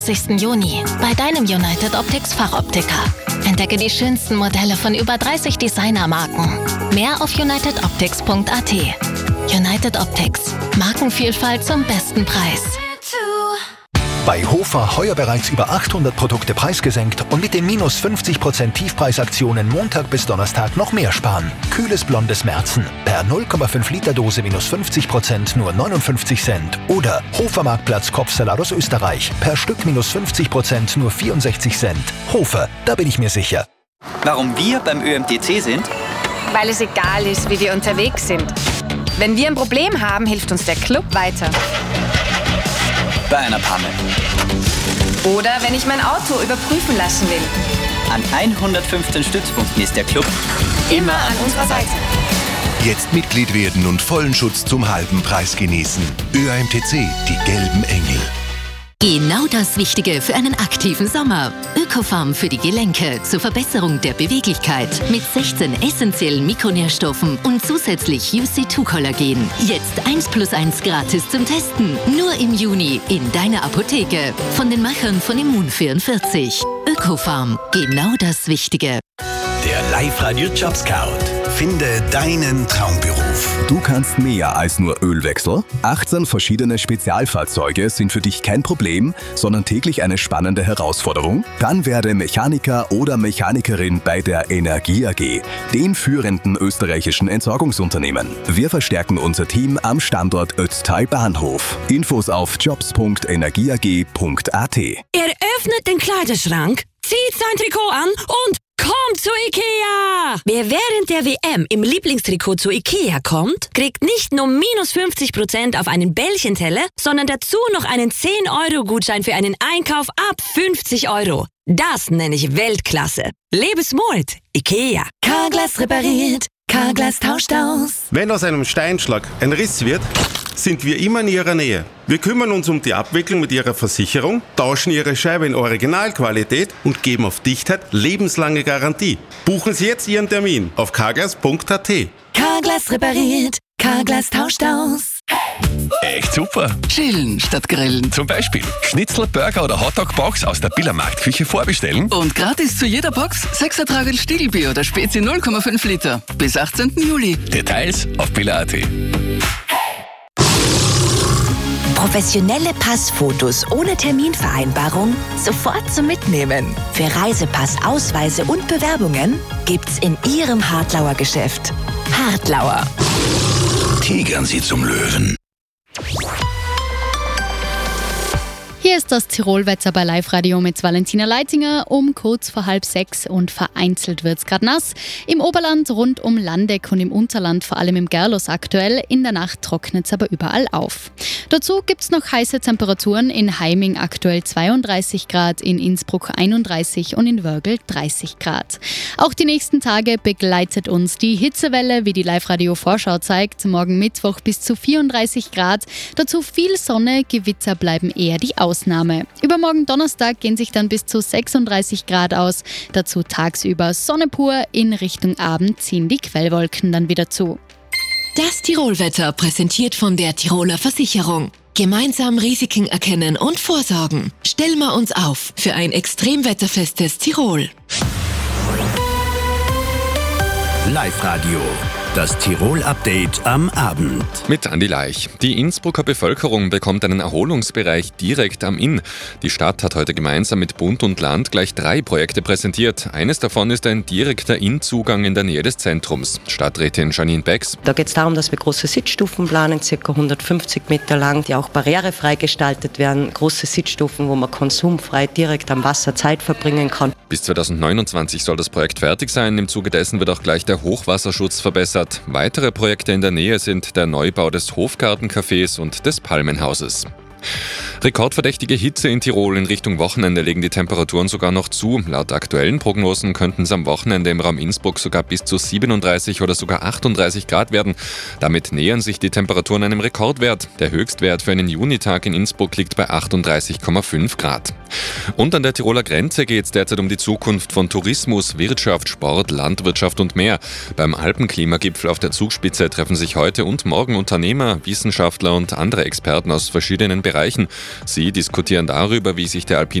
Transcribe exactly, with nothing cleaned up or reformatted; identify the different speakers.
Speaker 1: zwanzigsten Juni bei deinem United Optics Fachoptiker. Entdecke die schönsten Modelle von über dreißig Designermarken. Mehr auf united optics punkt a t. United Optics. Markenvielfalt zum besten Preis.
Speaker 2: Bei Hofer heuer bereits über achthundert Produkte preisgesenkt und mit den minus fünfzig Prozent Tiefpreisaktionen Montag bis Donnerstag noch mehr sparen. Kühles blondes Märzen. Per null Komma fünf Liter Dose minus fünfzig Prozent nur neunundfünfzig Cent. Oder Hofer Marktplatz Kopfsalat aus Österreich. Per Stück minus fünfzig Prozent nur vierundsechzig Cent. Hofer, da bin ich mir sicher.
Speaker 3: Warum wir beim Ö M T C sind?
Speaker 4: Weil es egal ist, wie wir unterwegs sind. Wenn wir ein Problem haben, hilft uns der Club weiter.
Speaker 3: Bei einer Panne.
Speaker 4: Oder wenn ich mein Auto überprüfen lassen will.
Speaker 3: An hundertfünfzehn Stützpunkten ist der Club
Speaker 4: immer an unserer Seite.
Speaker 5: Jetzt Mitglied werden und vollen Schutz zum halben Preis genießen. Ö M T C, die gelben Engel.
Speaker 6: Genau das Wichtige für einen aktiven Sommer. Ökofarm für die Gelenke zur Verbesserung der Beweglichkeit mit sechzehn essentiellen Mikronährstoffen und zusätzlich U C zwei Kollagen. Jetzt eins plus eins gratis zum Testen. Nur im Juni in deiner Apotheke. Von den Machern von Immun vierundvierzig. Ökofarm, genau das Wichtige.
Speaker 7: Der Live-Radio Job Scout. Finde deinen Traumberuf.
Speaker 8: Du kannst mehr als nur Ölwechsel. achtzehn verschiedene Spezialfahrzeuge sind für dich kein Problem, sondern täglich eine spannende Herausforderung? Dann werde Mechaniker oder Mechanikerin bei der Energie A G, den führenden österreichischen Entsorgungsunternehmen. Wir verstärken unser Team am Standort Ötztal Bahnhof. Infos auf jobs punkt energieag punkt a t.
Speaker 9: Er öffnet den Kleiderschrank, zieht sein Trikot an und kommt zu Ikea! Wer während der W M im Lieblingstrikot zu Ikea kommt, kriegt nicht nur minus fünfzig Prozent auf einen Bällchenteller, sondern dazu noch einen zehn Euro Gutschein für einen Einkauf ab fünfzig Euro. Das nenne ich Weltklasse. Lebe smart, Ikea.
Speaker 10: Carglass repariert, Carglass tauscht aus.
Speaker 11: Wenn aus einem Steinschlag ein Riss wird, sind wir immer in Ihrer Nähe. Wir kümmern uns um die Abwicklung mit Ihrer Versicherung, tauschen Ihre Scheibe in Originalqualität und geben auf Dichtheit lebenslange Garantie. Buchen Sie jetzt Ihren Termin auf carglass punkt a t.
Speaker 10: Carglass repariert, Carglass tauscht aus.
Speaker 7: Echt super. Chillen statt grillen. Zum Beispiel Schnitzel, Burger oder Hotdog-Box aus der Billermarktküche vorbestellen.
Speaker 12: Und gratis zu jeder Box sechs Ertrag Stiegelbier oder Spezi null Komma fünf Liter. Bis achtzehnten Juli.
Speaker 7: Details auf biller punkt a t.
Speaker 13: Professionelle Passfotos ohne Terminvereinbarung sofort zum Mitnehmen. Für Reisepass, Ausweise und Bewerbungen gibt's in Ihrem Hartlauer Geschäft. Hartlauer.
Speaker 7: Tigern Sie zum Löwen.
Speaker 14: Hier ist das Tirolwetter bei Live-Radio mit Valentina Leitinger um kurz vor halb sechs und vereinzelt wird's gerade nass. Im Oberland rund um Landeck und im Unterland, vor allem im Gerlos aktuell. In der Nacht trocknet's aber überall auf. Dazu gibt's noch heiße Temperaturen. In Heiming aktuell zweiunddreißig Grad, in Innsbruck einunddreißig und in Wörgl dreißig Grad. Auch die nächsten Tage begleitet uns die Hitzewelle, wie die Live-Radio-Vorschau zeigt. Morgen Mittwoch bis zu vierunddreißig Grad. Dazu viel Sonne, Gewitter bleiben eher die Ausnahme. Ausnahme. Übermorgen Donnerstag gehen sich dann bis zu sechsunddreißig Grad aus. Dazu tagsüber Sonne pur, in Richtung Abend ziehen die Quellwolken dann wieder zu.
Speaker 6: Das Tirolwetter präsentiert von der Tiroler Versicherung. Gemeinsam Risiken erkennen und vorsorgen. Stellen wir uns auf für ein extremwetterfestes Tirol.
Speaker 7: Live-Radio. Das Tirol-Update am Abend.
Speaker 15: Mit Andi Laich. Die Innsbrucker Bevölkerung bekommt einen Erholungsbereich direkt am Inn. Die Stadt hat heute gemeinsam mit Bund und Land gleich drei Projekte präsentiert. Eines davon ist ein direkter Innzugang in der Nähe des Zentrums. Stadträtin Janine Becks.
Speaker 16: Da geht es darum, dass wir große Sitzstufen planen, ca. hundertfünfzig Meter lang, die auch barrierefrei gestaltet werden. Große Sitzstufen, wo man konsumfrei direkt am Wasser Zeit verbringen kann.
Speaker 15: Bis zweitausendneunundzwanzig soll das Projekt fertig sein. Im Zuge dessen wird auch gleich der Hochwasserschutz verbessert. Weitere Projekte in der Nähe sind der Neubau des Hofgartencafés und des Palmenhauses. Rekordverdächtige Hitze in Tirol. In Richtung Wochenende legen die Temperaturen sogar noch zu. Laut aktuellen Prognosen könnten es am Wochenende im Raum Innsbruck sogar bis zu siebenunddreißig oder sogar achtunddreißig Grad werden. Damit nähern sich die Temperaturen einem Rekordwert. Der Höchstwert für einen Junitag in Innsbruck liegt bei achtunddreißig Komma fünf Grad. Und an der Tiroler Grenze geht es derzeit um die Zukunft von Tourismus, Wirtschaft, Sport, Landwirtschaft und mehr. Beim Alpenklimagipfel auf der Zugspitze treffen sich heute und morgen Unternehmer, Wissenschaftler und andere Experten aus verschiedenen Bereichen. Sie diskutieren darüber, wie sich der Alpin